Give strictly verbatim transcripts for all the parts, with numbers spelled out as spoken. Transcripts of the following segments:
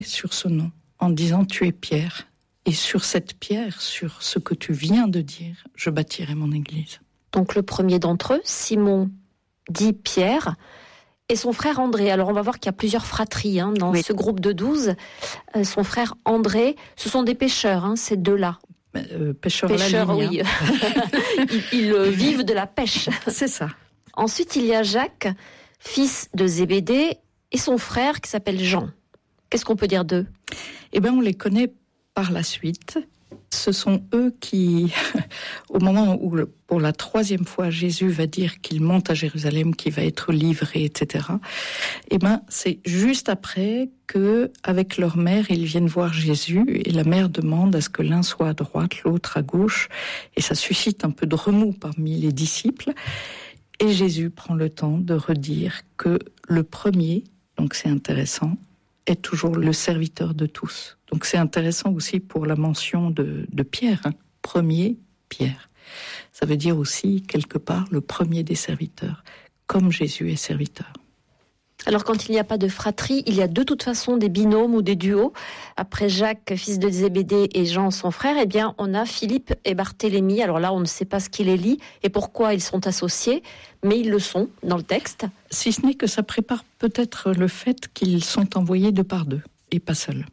sur ce nom, en disant « Tu es Pierre ». Et sur cette pierre, sur ce que tu viens de dire, je bâtirai mon église. Donc le premier d'entre eux, Simon, dit Pierre, et son frère André. Alors on va voir qu'il y a plusieurs fratries hein, dans oui. ce groupe de douze. Euh, son frère André, ce sont des pêcheurs, hein, ces deux-là. Euh, pêcheurs, pêcheurs, à la ligne, oui. Hein. ils ils euh, vivent de la pêche. C'est ça. Ensuite, il y a Jacques, fils de Zébédée, et son frère qui s'appelle Jean. Qu'est-ce qu'on peut dire d'eux ? Eh bien, on les connaît par la suite. Ce sont eux qui, au moment où, pour la troisième fois, Jésus va dire qu'il monte à Jérusalem, qu'il va être livré, et cetera. Eh ben, c'est juste après que, avec leur mère, ils viennent voir Jésus et la mère demande à ce que l'un soit à droite, l'autre à gauche, et ça suscite un peu de remous parmi les disciples. Et Jésus prend le temps de redire que le premier, donc c'est intéressant, est toujours le serviteur de tous. Donc c'est intéressant aussi pour la mention de, de Pierre, hein. Premier, Pierre. Ça veut dire aussi, quelque part, le premier des serviteurs, comme Jésus est serviteur. Alors quand il n'y a pas de fratrie, il y a de toute façon des binômes ou des duos. Après Jacques, fils de Zébédée, et Jean, son frère, eh bien on a Philippe et Barthélemy. Alors là, on ne sait pas ce qui les lie et pourquoi ils sont associés, mais ils le sont dans le texte. Si ce n'est que ça prépare peut-être le fait qu'ils sont envoyés deux par deux, et pas seuls.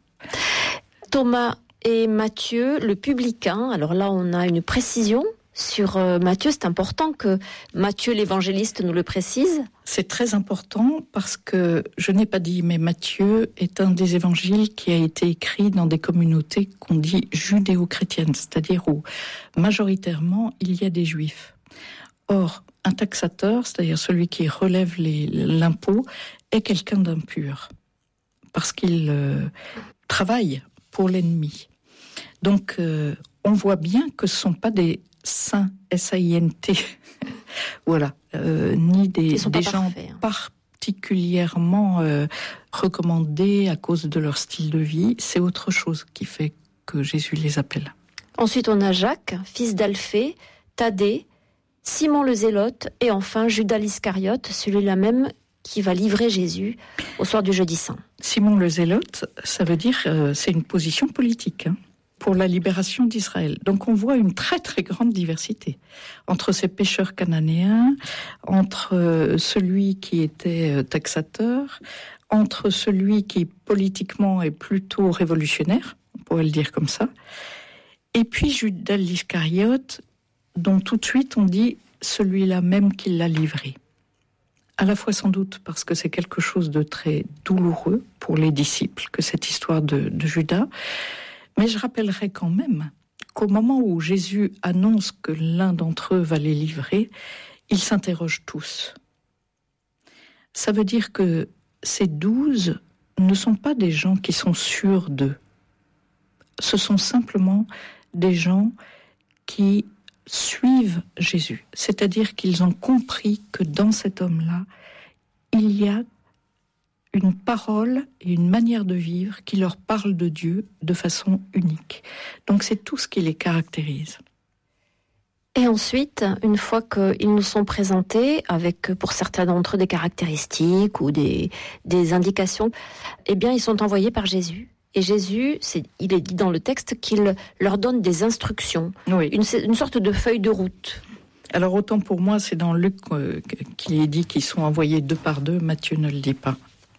Thomas et Matthieu, le publicain. Alors là, on a une précision sur euh, Matthieu. C'est important que Matthieu, l'évangéliste, nous le précise. C'est très important parce que, je n'ai pas dit, mais Matthieu est un des évangiles qui a été écrit dans des communautés qu'on dit judéo-chrétiennes, c'est-à-dire où majoritairement il y a des juifs. Or, un taxateur, c'est-à-dire celui qui relève les, l'impôt, est quelqu'un d'impur parce qu'il euh, travaille pour l'ennemi. Donc, euh, on voit bien que ce ne sont pas des saints, S A I N T, voilà, euh, ni des, des gens parfaits, hein. particulièrement euh, recommandés à cause de leur style de vie. C'est autre chose qui fait que Jésus les appelle. Ensuite, on a Jacques, fils d'Alphée, Thaddée, Simon le Zélote et enfin Judas l'Iscariote, celui-là même qui va livrer Jésus au soir du jeudi saint. Simon le Zélote, ça veut dire, euh, c'est une position politique, hein, pour la libération d'Israël. Donc on voit une très très grande diversité entre ces pêcheurs cananéens, entre euh, celui qui était euh, taxateur, entre celui qui politiquement est plutôt révolutionnaire, on pourrait le dire comme ça, et puis Judas l'Iscariote, dont tout de suite on dit celui-là même qui l'a livré. À la fois sans doute parce que c'est quelque chose de très douloureux pour les disciples, que cette histoire de, de Judas. Mais je rappellerai quand même qu'au moment où Jésus annonce que l'un d'entre eux va les livrer, ils s'interrogent tous. Ça veut dire que ces douze ne sont pas des gens qui sont sûrs d'eux. Ce sont simplement des gens qui suivent Jésus, c'est-à-dire qu'ils ont compris que dans cet homme-là, il y a une parole et une manière de vivre qui leur parle de Dieu de façon unique. Donc c'est tout ce qui les caractérise. Et ensuite, une fois qu'ils nous sont présentés, avec pour certains d'entre eux des caractéristiques ou des, des indications, eh bien ils sont envoyés par Jésus. Et Jésus, c'est, il est dit dans le texte qu'il leur donne des instructions, oui. une, une sorte de feuille de route. Alors autant pour moi, c'est dans Luc euh, qu'il est dit qu'ils sont envoyés deux par deux, Matthieu ne le dit pas.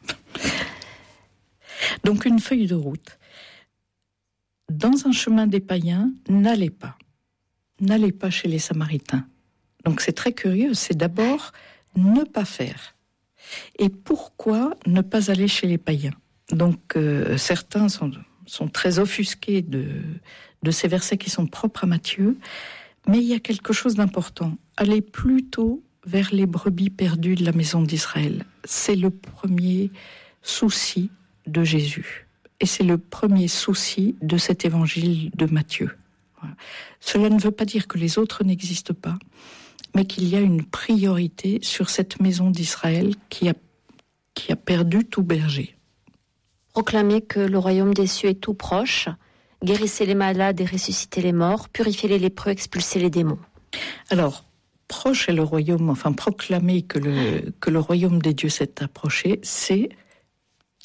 Donc une feuille de route. Dans un chemin des païens, n'allez pas. N'allez pas chez les Samaritains. Donc c'est très curieux, c'est d'abord ne pas faire. Et pourquoi ne pas aller chez les païens ? Donc euh, certains sont, sont très offusqués de, de ces versets qui sont propres à Matthieu, mais il y a quelque chose d'important. Aller plutôt vers les brebis perdues de la maison d'Israël. C'est le premier souci de Jésus. Et c'est le premier souci de cet évangile de Matthieu. Voilà. Cela ne veut pas dire que les autres n'existent pas, mais qu'il y a une priorité sur cette maison d'Israël qui a, qui a perdu tout berger. Proclamez que le royaume des cieux est tout proche, guérissez les malades et ressuscitez les morts, purifiez les lépreux, expulsez les démons. Alors, proche est le royaume, enfin proclamer que le, que le royaume des dieux s'est approché, c'est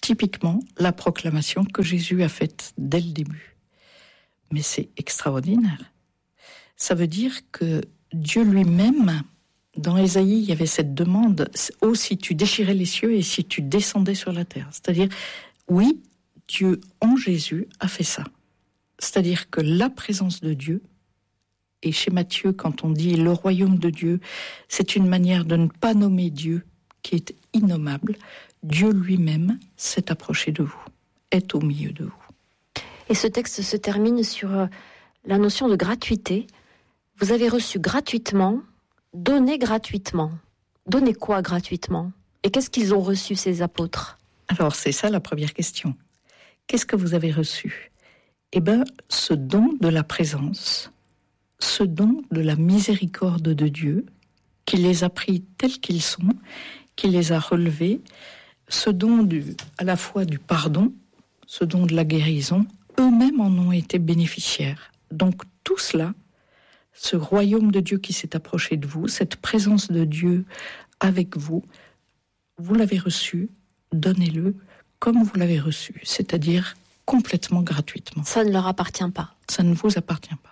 typiquement la proclamation que Jésus a faite dès le début. Mais c'est extraordinaire. Ça veut dire que Dieu lui-même, dans Ésaïe, il y avait cette demande, « Oh, si tu déchirais les cieux et si tu descendais sur la terre ». C'est-à-dire, oui, Dieu en Jésus a fait ça. C'est-à-dire que la présence de Dieu, et chez Matthieu, quand on dit le royaume de Dieu, c'est une manière de ne pas nommer Dieu qui est innommable. Dieu lui-même s'est approché de vous, est au milieu de vous. Et ce texte se termine sur la notion de gratuité. Vous avez reçu gratuitement, donné gratuitement. Donné quoi gratuitement ? Et qu'est-ce qu'ils ont reçu, ces apôtres ? Alors, c'est ça la première question. Qu'est-ce que vous avez reçu ? Eh bien, ce don de la présence, ce don de la miséricorde de Dieu, qui les a pris tels qu'ils sont, qui les a relevés, ce don du, à la fois du pardon, ce don de la guérison, eux-mêmes en ont été bénéficiaires. Donc tout cela, ce royaume de Dieu qui s'est approché de vous, cette présence de Dieu avec vous, vous l'avez reçu, donnez-le comme vous l'avez reçu, c'est-à-dire complètement gratuitement. Ça ne leur appartient pas. Ça ne vous appartient pas.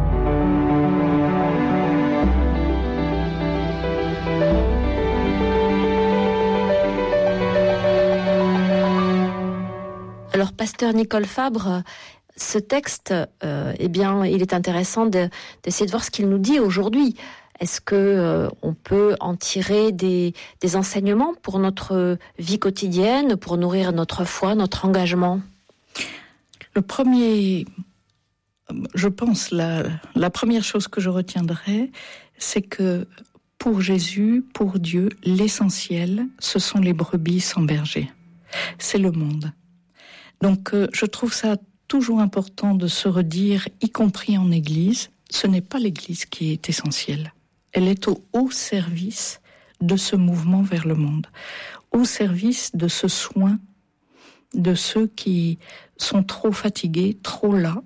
Alors, pasteur Nicole Fabre, ce texte, euh, eh bien, il est intéressant de, d'essayer de voir ce qu'il nous dit aujourd'hui. Est-ce que euh, on peut en tirer des, des enseignements pour notre vie quotidienne, pour nourrir notre foi, notre engagement ? Le premier, je pense, la, la première chose que je retiendrai, c'est que pour Jésus, pour Dieu, l'essentiel, ce sont les brebis sans berger. C'est le monde. Donc, euh, je trouve ça toujours important de se redire, y compris en Église, ce n'est pas l'Église qui est essentielle. Elle est au haut service de ce mouvement vers le monde, au service de ce soin de ceux qui sont trop fatigués, trop las.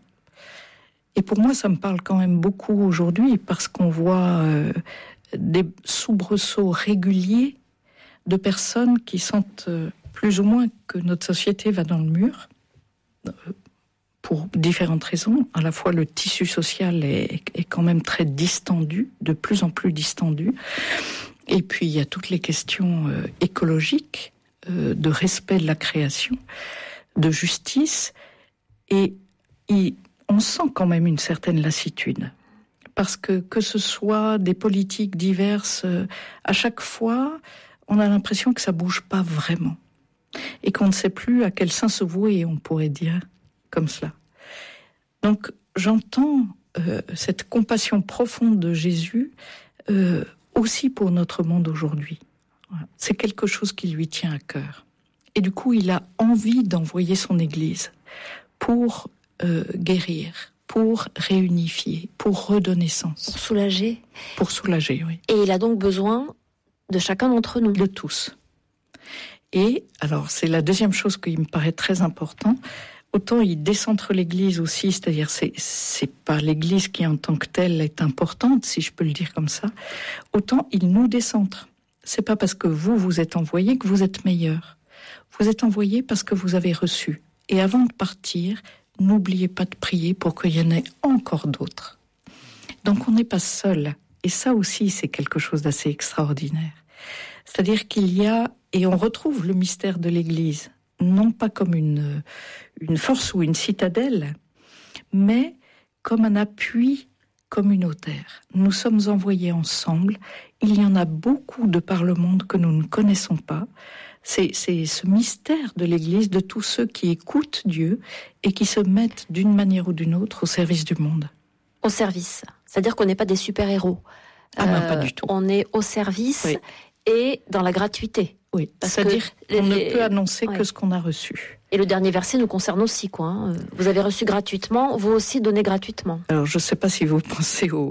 Et pour moi, ça me parle quand même beaucoup aujourd'hui, parce qu'on voit euh, des soubresauts réguliers de personnes qui sentent euh, plus ou moins que notre société va dans le mur, euh, pour différentes raisons. À la fois, le tissu social est, est quand même très distendu, de plus en plus distendu. Et puis, il y a toutes les questions euh, écologiques, euh, de respect de la création, de justice. Et, et on sent quand même une certaine lassitude. Parce que, que ce soit des politiques diverses, euh, à chaque fois, on a l'impression que ça bouge pas vraiment. Et qu'on ne sait plus à quel sein se vouer, on pourrait dire, comme cela. Donc, j'entends euh, cette compassion profonde de Jésus euh, aussi pour notre monde aujourd'hui. Voilà. C'est quelque chose qui lui tient à cœur. Et du coup, il a envie d'envoyer son Église pour euh, guérir, pour réunifier, pour redonner sens. Pour soulager. Pour soulager, oui. Et il a donc besoin de chacun d'entre nous. De tous. Et, alors, c'est la deuxième chose qui me paraît très important. Autant il décentre l'Église aussi, c'est-à-dire c'est, c'est pas l'Église qui en tant que telle est importante, si je peux le dire comme ça, autant il nous décentre. C'est pas parce que vous, vous êtes envoyés que vous êtes meilleurs. Vous êtes envoyés parce que vous avez reçu. Et avant de partir, n'oubliez pas de prier pour qu'il y en ait encore d'autres. Donc on n'est pas seul. Et ça aussi, c'est quelque chose d'assez extraordinaire. C'est-à-dire qu'il y a, et on retrouve le mystère de l'Église, non pas comme une, une force ou une citadelle, mais comme un appui communautaire. Nous sommes envoyés ensemble. Il y en a beaucoup de par le monde que nous ne connaissons pas. C'est, c'est ce mystère de l'Église, de tous ceux qui écoutent Dieu et qui se mettent d'une manière ou d'une autre au service du monde. Au service, c'est-à-dire qu'on n'est pas des super-héros. Ah non, euh, pas du tout. On est au service, oui. Et dans la gratuité. Oui, parce c'est-à-dire qu'on les... ne peut annoncer ouais. que ce qu'on a reçu. Et le dernier verset nous concerne aussi, quoi. Hein. Vous avez reçu gratuitement, vous aussi donnez gratuitement. Alors, je ne sais pas si vous pensez au...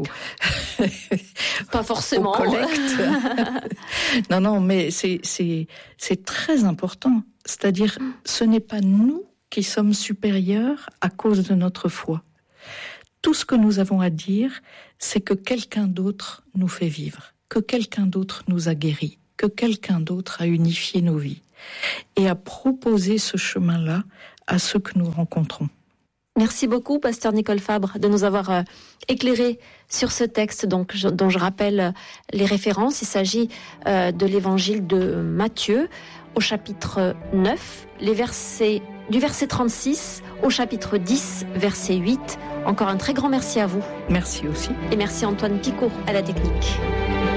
pas forcément. Au collecte. non, non, mais c'est, c'est, c'est très important. C'est-à-dire, ce n'est pas nous qui sommes supérieurs à cause de notre foi. Tout ce que nous avons à dire, c'est que quelqu'un d'autre nous fait vivre, que quelqu'un d'autre nous a guéris, que quelqu'un d'autre a unifié nos vies. et à proposer ce chemin-là à ceux que nous rencontrons. Merci beaucoup, pasteur Nicole Fabre, de nous avoir euh, éclairé sur ce texte donc, je, dont je rappelle euh, les références. Il s'agit euh, de l'évangile de Matthieu au chapitre neuf, les versets, du verset trente-six au chapitre dix, verset huit. Encore un très grand merci à vous. Merci aussi. Et merci Antoine Picot à la technique.